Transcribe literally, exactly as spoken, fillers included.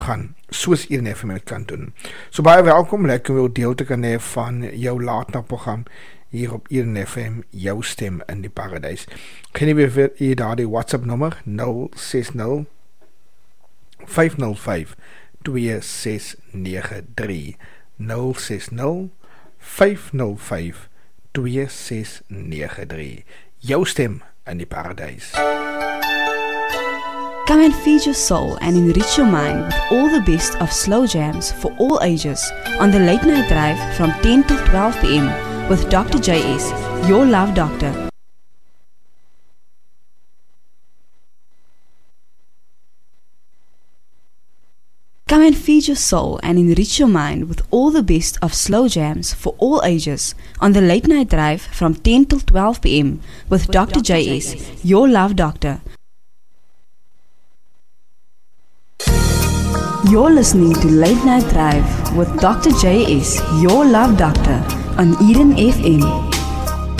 gaan, soos Eden F M het kan doen. So baie welkom, lekker om jou deel te kan hê van jou laatnagprogram hier op Eden F M, jou stem in die paradijs. Geen nie weer vir daar die WhatsApp nommer nul ses nul vyf nul vyf twee ses nege drie nul ses nul vyf nul vyf twee ses nege drie. Jou stem in die paradijs. Come and feed your soul and enrich your mind with all the best of slow jams for all ages on the Late Night Drive from ten till twelve p m with Doctor J S, your love doctor. Come and feed your soul and enrich your mind with all the best of slow jams for all ages on the Late Night Drive from ten till twelve p m with Doctor J S, your love doctor. You're listening to Late Night Drive with Doctor J S, your love doctor, on Eden F M.